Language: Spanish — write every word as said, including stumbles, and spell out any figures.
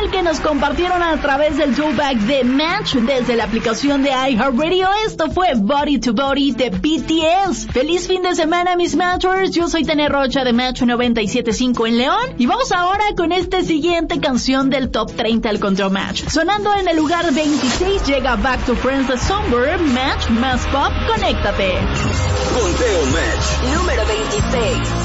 musical que nos compartieron a través del throwback de Match desde la aplicación de iHeartRadio. Esto fue Body to Body de B T S. Feliz fin de semana, mis Matchers. Yo soy Tania Rocha de Match noventa y siete punto cinco en León. Y vamos ahora con esta siguiente canción del Top treinta del Control Match. Sonando en el lugar veintiséis llega Back to Friends de Somber. Match más pop, conéctate. Conteo Match. Número veintiséis.